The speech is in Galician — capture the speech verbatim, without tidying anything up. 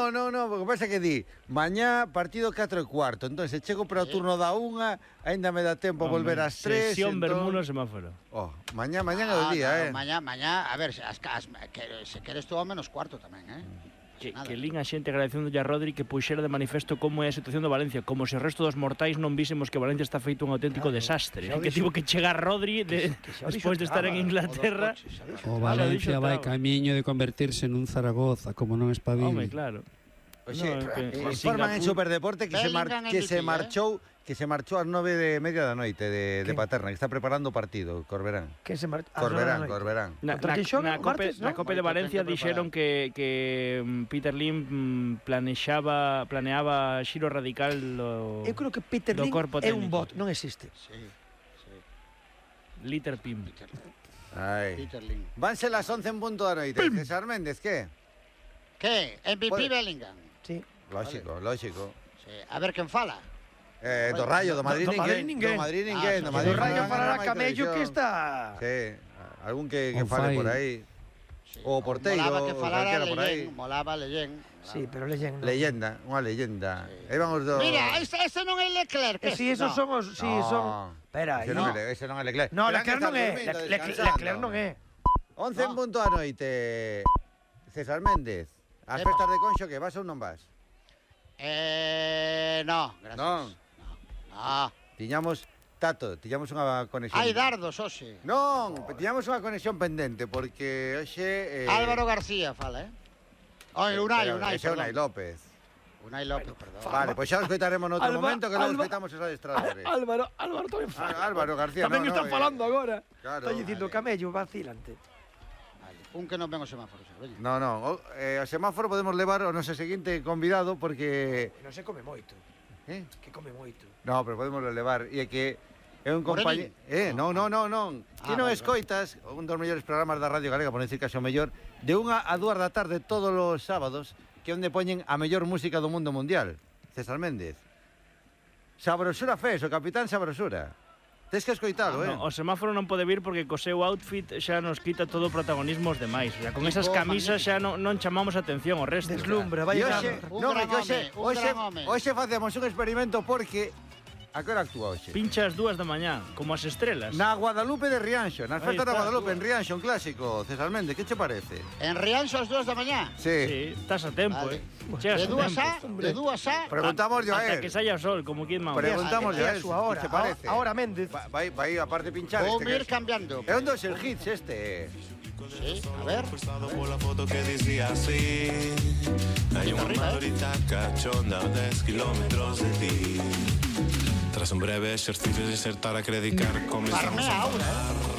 No, no, no, o que pasa que di, mañá partido catro e cuarto, entón se chego para o turno da unha, aínda me dá tempo a volver ás tres. Sesión entón... Bermuno semáforo. Oh, mañá, mañá é o Ah, día, no, eh. Mañá, mañá, a ver, as, as, que, se queres tú ao menos cuarto tamén, eh. Que, que lín a xente agradecéndolle a Rodri que puxera de manifesto como é a situación do Valencia, como se o resto dos mortais non vísemos que Valencia está feito un auténtico Claro, desastre, xa o que dixo- tivo que chegar Rodri de, que xa o despois de dixo estar en Traba, Inglaterra. o dos coches, xa dixo. O Xa Valencia dixo vai Traba. camiño de convertirse nun Zaragoza, como non espabile. Home, claro. Oxe, No, que- eh, en informan en Singapur- Superdeporte que se, mar, Bellingham que M V P, se eh. marchou que se marchou ás nove de media da noite de, de Que? Paterna, que está preparando o partido, Corberán. Que se marcha. Corberán, Corberán. Na, Contra na, quen xoga? na, O Cope, martes, na non? Cope de Moito Valencia ten que dixeron que, que mm, Peter Lim mm, planexaba, planeaba xiro radical do, Eu creo que Peter do Lim corpo é un técnico. bot, non existe. Sí, sí. Liter Pim. Peter, Ai. Peter Lim. Vanse las once en punto da noite. César Méndez, que? Que? M V P Pode- Bellingham. Sí. Lógico, lógico. Sí. A ver quen fala. Eh, do Rayo, do Madrid do Madrid ninguén. ninguén. Do Madrid ninguén, Ah, do sí, Madrid O Rayo ninguén, falará non hai Camello que televisión. está... Sí, algún que, que On fale por fire. aí. Sí. O porteiro, Molaba que o falara calquera por aí. Leyén, molaba Leyén. Sí, pero leyenda. Leyenda, unha leyenda. Sí. Aí van os dos. Mira, ese, ese non é Leclerc. Eh, sí, esos no. son os... Sí, No. son... Espera, Ese aí. non é, ese non é Leclerc. No, Terán que Leclerc estar non é. dormindo, Lec- Lec- descansando. Leclerc non é. once en No. punto da noite. César Méndez, as Epa. festas de Conxo que vas ou non vas? Eh, no, gracias. Non. No. Tiñamos, Tato, tiñamos unha conexión. Hai dardos, hoxe. Non, tiñamos unha conexión pendente porque hoxe... Eh, Álvaro García fala, eh? Oi, Unai, pero Unai, ese é Unai perdón. López. Unai López, perdón. Vale, pois xa os coitaremos noutro Alba- momento que logo Alba- escoitamos os adestradores. Álvaro, Álvaro tamén fala. Ah, Álvaro García, Tamén no, está no, eh. falando agora. Claro. Está dicindo Vale. Camello, vacilante. Vale. Un que non ven os semáforos, veña. No, no, o, eh, o semáforo podemos levar o noso seguinte convidado porque... Non se come moito. Eh? Que come moito. No, pero podemos levar. E é que é un compañero... Morenín? Eh, non, non, non, non. Ti Ah, non vale, escoitas un dos mellores programas da Radio Galega, por non dicir que é o mellor, de unha a dúas da tarde todos os sábados, que é onde poñen a mellor música do mundo mundial. César Méndez. Sabrosura Fes, o capitán Sabrosura. Tes que escoitalo, eh? No, o semáforo non pode vir porque co seu outfit xa nos quita todo o protagonismo os demais. O sea, con esas Tipo camisas xa non, non chamamos a atención ao resto. Deslumbra, vai E a... hoxe, Un non, é gran que hoxe, home, un hoxe, gran home. hoxe facemos un experimento porque a que hora actúa hoxe? Pincha as dúas da mañá, como as estrelas. Na Guadalupe de Rianxo, nas Aí festas da está, Guadalupe tú. en Rianxo, un clásico. César Méndez, que che parece? En Rianxo as dúas da mañá. Sí. Sí, estás a tempo, Vale. eh. Chegas De a dúas tempo. a, de dúas a. Preguntamos a Hasta él. que saia o sol, como Kid Mao. Preguntamos É a a él. súa hora. ¿Qué te parece? Ahora Méndez. Va- Vai, vai aparte pinchar Vou este. ir que- cambiando. É un dos el hits este. Sí, a ver. Por la foto que dicía así. Hay una madurita cachonda a diez kilómetros de ti. Tras un breve ejercicio de insertar a credicar comenzamos Farmea a ahora, eh. volar.